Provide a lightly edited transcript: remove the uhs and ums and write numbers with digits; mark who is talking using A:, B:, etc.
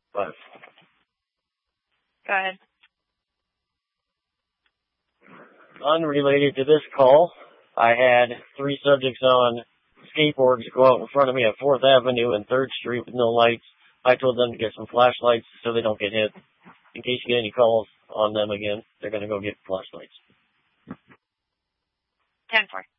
A: But
B: Go ahead.
A: unrelated to this call, I had 3 subjects on skateboards go out in front of me at 4th Avenue and 3rd Street with no lights. I told them to get some flashlights so they don't get hit. In case you get any calls on them again, they're going to go get flashlights.
B: 10-4.